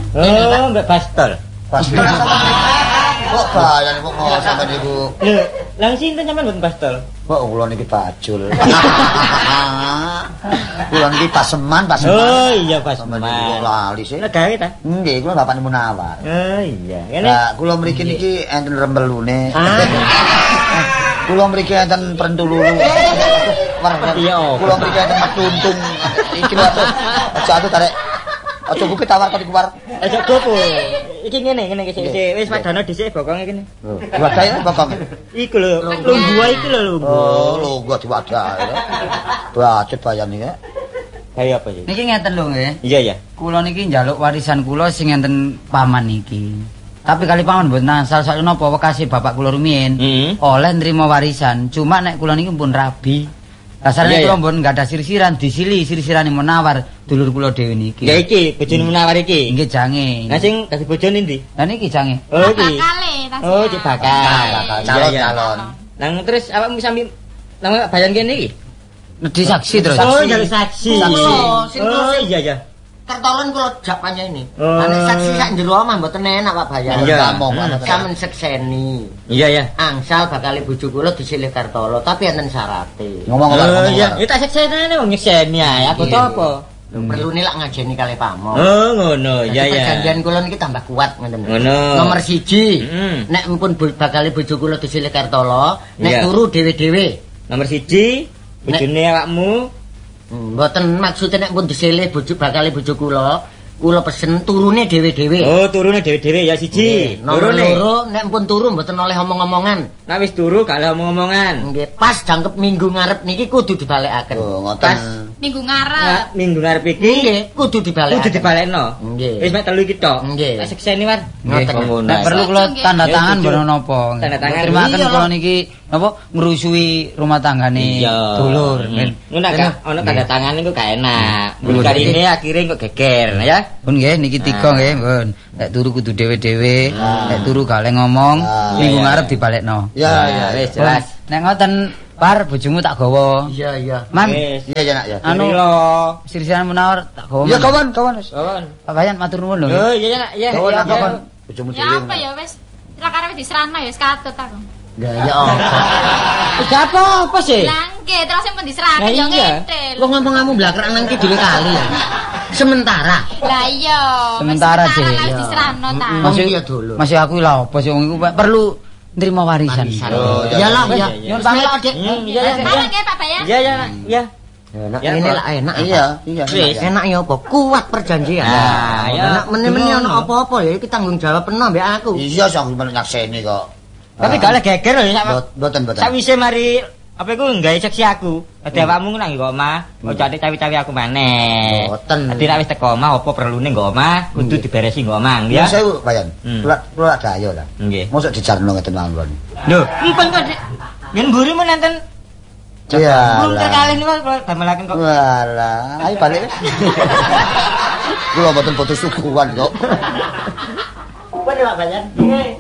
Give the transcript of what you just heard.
Oh, mbak pastol. Pastol. Kok bayan kok mau sampean niku. Lho, lang sinten sampean mboten pastol? Kok kula niki bajul. Kula niki paseman. Oh iya paseman. Kula lali sih. Lah gawe ta? Nggih, kula bapakne Munawar. Oh iya. Kene. Lah kula mriki niki enten rembelune. Kula mriki enten prentululu. Iya. Kula mriki enten matuntung. Iki lho aja tarik. Aja kuwi tawar kok dikuwar. Aja gopo. Iki ngene iki wis padana dhisik bokonge kene. Diwadahi bokong. Iku lho, lungguh iki lho lungguh. Oh, lungguh diwadahi. Bacet bayan iki. Kayak apa iki? Niki ngeten lho nggih. Iya ya. Kula niki njaluk warisan kula sing enten paman niki. Tapi kali paman mboten asal sak napa wekase bapak kula rumiyin. Oleh nrimo warisan, cuma nek kula niki pun rabi. Kasarane kula mbon enggak ada sirsiran, disili sirsirane Munawar dulur kula dhewe niki. Ya iki bojone Munawar iki. Nggih jange. Lah sing dadi bojone ndi? Lah niki jange. Oh iki. Oh, cek bakal. Calon. Nang terus awakmu sambil nang bayan kene iki. Nedhi saksi terus. Oh, jaluk saksi. Oh, iya ya. Kertolon kula jak panjenengan. Oh. Nek saksi sak njero omah mboten enak Pak Bayan. Iya. Sampeyan sekseni. Iya ya. Angsal bakal bojo kula disilih Kartolo, tapi enten syarate. Ngomong Oh iya, ya tak seksenane wong nyekseni ae. Aku to apa? Perlu nilak ngajeni kali pamong. Oh, ngono. Iya ya. Perjanjian kula niki tambah kuat ngoten. Ngono. Nomor 1, nek mumpun bakal bojo kula disilih Kartolo, nek Iya. turu dhewe-dhewe. Nomor 1, bojone awakmu. Mboten maksudnya nek pun disilih bakal bojo kula pesen turune dhewe-dhewe. Oh, turune dhewe-dhewe ya siji. Nomor loro nek pun turu mboten oleh omong-omongan. Nek wis turu gak oleh omong-omongan. Nggih, pas jangkep minggu ngarep niki kudu dibalekaken. Oh, Pas ngoten. Minggu ngarep. minggu ngarep iki Nggih, kudu dibalekaken. kudu dibalekno. Nggih. Wis mek telu iki tok. Nggih. Tak sekseni war. Nggih. Ngono. Nek perlu kula tanda Ya, tangan setuju. mboten napa. Tanda tangan. Terimaken Iya, kula lho. niki napa ngrusui rumah tanggane dulur. Ngono gak ono tanda tangan niku gak enak. Karine akhire kok geger ya. Pun nggih niki 3 nggih, pun. Nek turu kudu dhewe-dhewe, nek turu gak oleh ngomong, minggu ngarep dibalekno. Ya, Wis jelas. Nek ngoten par bojomu tak gawa. Iya, iya. Man, Wis. Iya ya nak ya. anu lo. sirsiran Munawar tak gawa. Ya Man. kawan wis. Kawan. Pak Bayan matur nuwun lho. Oh iya nak ya. Kawan iya, kawan. iya. Bojomu Ya apa ya wis. Ra karep diserana ya wis katut aku. Ya ya apa. Wis apa sih? Langke terus yang pun diserana Lah ya iya. ngetel. Wong ngomong-ngomong blakrak nang iki dhewe kali ya. Sementara. Lah iya. Sementara, Cik. Wis diserana ta. Masih iya dulu. Masih aku lha apa sih wong iku perlu nrimo warisan. Oh, Ya lah ya. Nyuwun pamit. Dik. Iya ya. Pamit nggih Pak Bayan. Iya ya nak. Iya. Enak Ya, ini Pak. lah enak. Iya, iya. Wis. Enak ya apa? Kuat perjanjian. Nah, ya. Enak meneh-meneh ono apa-apa ya iki tanggung jawab penuh mbek aku. Iya, sampeyan nyakseni kok. Tapi gak oleh geger lho sak. Mboten. Sawise mari apa iku nggawe seksi aku. Dadi awakmu nang nggo omah, ojo ate cawi-cawi aku maneh. Mboten. Dadi nek wis teko omah apa perlune nggo omah, kudu diberesi nggo omah Ya ya. saya bayan. Hmm. Kula ada ayo lah. Nggih. Mosok dijarno ngeten mawon. Lho, empun kok Dik. Yen mburi men enten Iya. belum terkali niku kula damelaken kok. Walah, ayo balik. Kula mboten putus sukuan kok. Apa nih Pak Bayan?